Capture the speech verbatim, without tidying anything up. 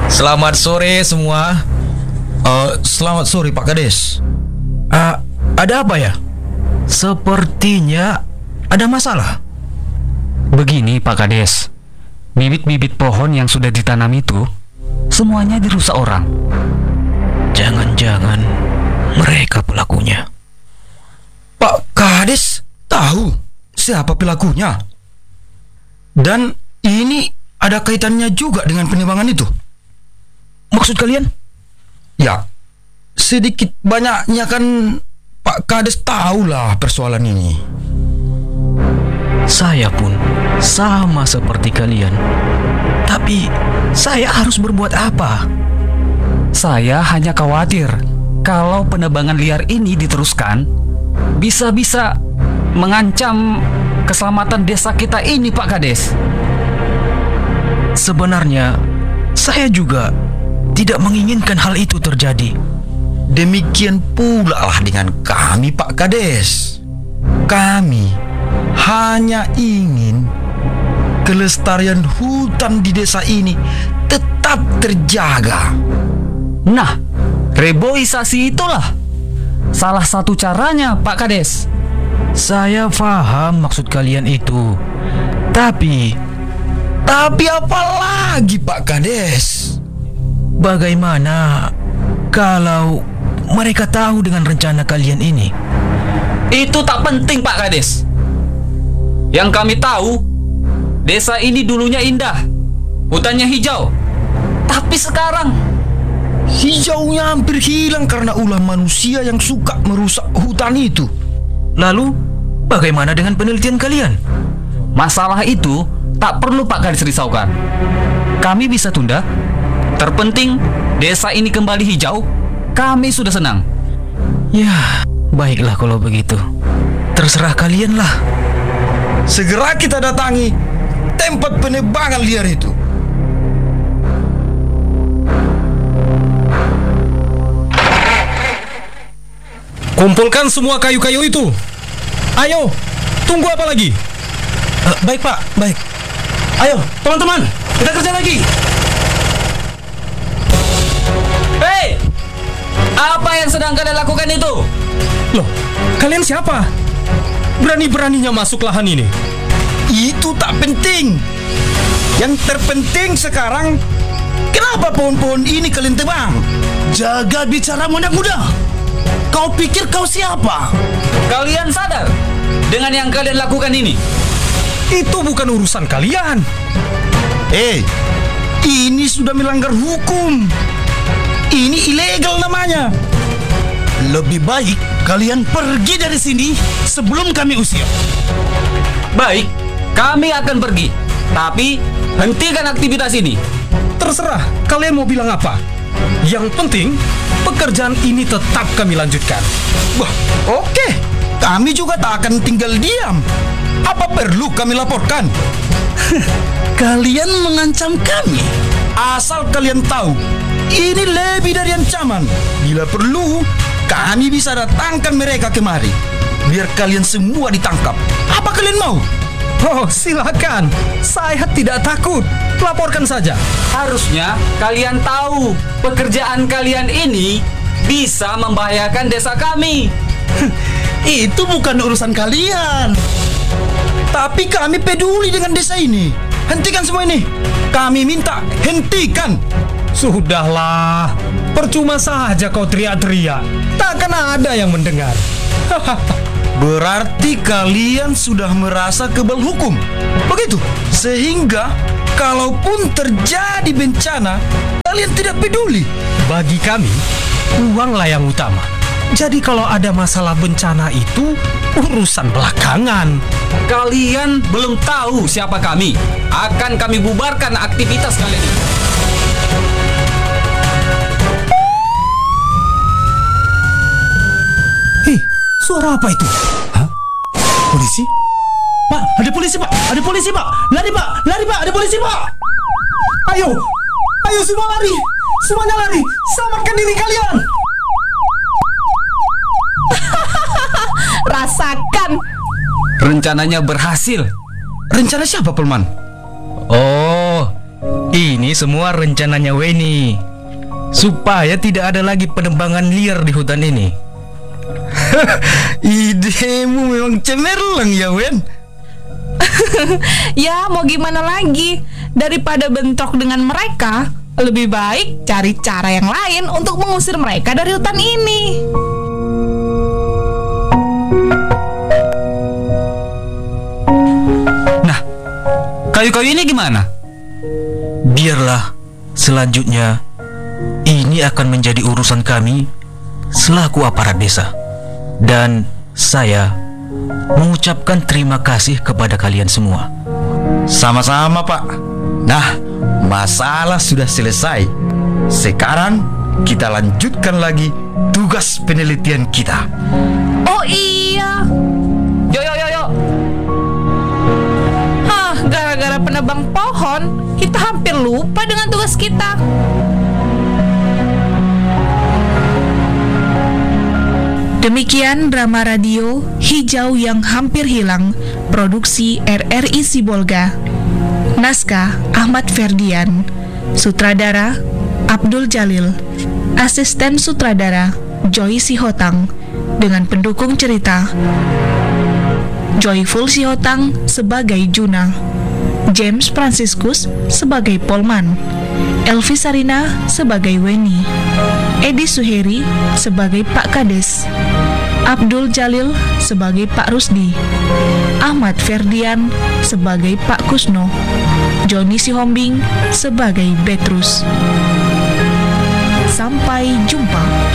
Selamat sore semua. Uh, selamat sore Pak Kades. Uh, ada apa ya? Sepertinya ada masalah. Begini Pak Kades, bibit-bibit pohon yang sudah ditanam itu semuanya dirusak orang. Jangan-jangan mereka pelakunya. Pak Kades tahu siapa pelakunya? Dan ini ada kaitannya juga dengan penebangan itu. Maksud kalian? Ya, sedikit banyaknya kan Pak Kades tahulah persoalan ini. Saya pun sama seperti kalian. Tapi saya harus berbuat apa? Saya hanya khawatir kalau penebangan liar ini diteruskan bisa-bisa mengancam keselamatan desa kita ini Pak Kades. Sebenarnya saya juga tidak menginginkan hal itu terjadi. Demikian pula lah dengan kami Pak Kades. Kami hanya ingin kelestarian hutan di desa ini tetap terjaga. Nah, reboisasi itulah salah satu caranya Pak Kades. Saya paham maksud kalian itu. Tapi Tapi apa lagi Pak Kades? Bagaimana kalau mereka tahu dengan rencana kalian ini? Itu tak penting Pak Kades. Yang kami tahu, desa ini dulunya indah, hutannya hijau. Tapi sekarang hijaunya hampir hilang karena ulah manusia yang suka merusak hutan itu. Lalu bagaimana dengan penelitian kalian? masalah itu tak perlu Pak Kades risaukan. Kami bisa tunda. Terpenting desa ini kembali hijau. Kami sudah senang. Ya, baiklah kalau begitu. Terserah kalian lah. Segera kita datangi tempat penebangan liar itu. Kumpulkan semua kayu-kayu itu. Ayo, tunggu apa lagi? Uh, baik Pak, baik. Ayo, teman-teman, kita kerja lagi. Hei, apa yang sedang kalian lakukan itu? Loh, kalian siapa? Berani-beraninya masuk lahan ini. Itu tak penting. Yang terpenting sekarang, kenapa pohon-pohon ini kalian tebang? Jaga bicara anak muda. Kau pikir kau siapa? Kalian sadar dengan yang kalian lakukan ini? Itu bukan urusan kalian. Eh, ini sudah melanggar hukum. Ini ilegal namanya. Lebih baik kalian pergi dari sini sebelum kami usir. Baik, kami akan pergi. Tapi hentikan aktivitas ini. Terserah kalian mau bilang apa. Yang penting pekerjaan ini tetap kami lanjutkan. Wah, oke. Kami juga tak akan tinggal diam. Apa perlu kami laporkan? Kalian mengancam kami. Asal kalian tahu, ini lebih dari ancaman. Bila perlu, kami bisa datangkan mereka kemari. Biar kalian semua ditangkap. Apa kalian mau? Oh, silakan. Saya tidak takut. Laporkan saja. Harusnya kalian tahu pekerjaan kalian ini bisa membahayakan desa kami. Itu bukan urusan kalian. Tapi kami peduli dengan desa ini. Hentikan semua ini. Kami minta hentikan. Sudahlah. Percuma saja kau teriak-teriak. Takkan ada yang mendengar. Berarti kalian sudah merasa kebal hukum. Begitu. Sehingga kalaupun terjadi bencana, kalian tidak peduli. Bagi kami, uanglah yang utama. Jadi kalau ada masalah bencana itu urusan belakangan. Kalian belum tahu siapa kami. Akan kami bubarkan aktivitas kalian ini. Hei, suara apa itu? Hah? Polisi? Pak, ada polisi pak, ada polisi pak. Lari pak, lari pak, ada polisi pak. Ayo, ayo semua lari. Semuanya lari, selamatkan diri kalian. Rasakan. Rencananya berhasil. Rencana siapa, Pelman? Oh, Ini semua rencananya Weni, supaya tidak ada lagi penebangan liar di hutan ini. Idemu memang cemerlang ya, Wen. Ya, mau gimana lagi? Daripada bentrok dengan mereka, lebih baik cari cara yang lain untuk mengusir mereka dari hutan ini. Nah, kayu-kayu ini gimana? Biarlah selanjutnya ini akan menjadi urusan kami selaku aparat desa. Dan saya mengucapkan terima kasih kepada kalian semua. Sama-sama, Pak. Nah, masalah sudah selesai. Sekarang kita lanjutkan lagi tugas penelitian kita. Oh iya. Yo yo yo yo. Hah, gara-gara penebang pohon, kita hampir lupa dengan tugas kita. Demikian drama radio Hijau yang Hampir Hilang, produksi R R I Sibolga. Naskah Ahmad Ferdian, sutradara Abdul Jalil, asisten sutradara Joy Sihotang, dengan pendukung cerita Joyful Sihotang sebagai Juna, James Franciscus sebagai Polman, Elvi Sarina sebagai Weni, Edi Suheri sebagai Pak Kades, Abdul Jalil sebagai Pak Rusdi, Ahmad Ferdian sebagai Pak Kusno, Joni Sihombing sebagai Petrus. Sampai jumpa.